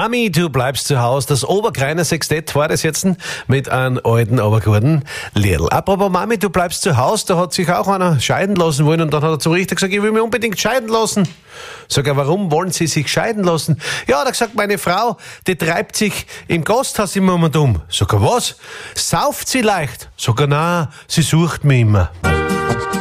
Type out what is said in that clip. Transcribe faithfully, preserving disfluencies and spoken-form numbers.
Mami, du bleibst zu Hause. Das Oberkreiner Sextett war das jetzt mit einem alten, aber guten Liedl. Apropos Mami, du bleibst zu Hause. Da hat sich auch einer scheiden lassen wollen und dann hat er zum Richter gesagt, ich will mich unbedingt scheiden lassen. Sag er, warum wollen Sie sich scheiden lassen? Ja, hat er gesagt, meine Frau, die treibt sich im Gasthaus im Moment um. Sag er, was? Sauft sie leicht? Sag er, nein, sie sucht mich immer.